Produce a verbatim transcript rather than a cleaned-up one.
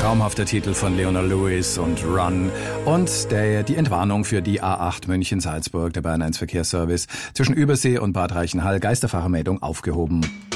traumhafter Titel von Leona Lewis und Run. Und der, die Entwarnung für die A acht München-Salzburg, der Bayern eins Verkehrsservice zwischen Übersee und Bad Reichenhall, Geisterfahrermeldung aufgehoben.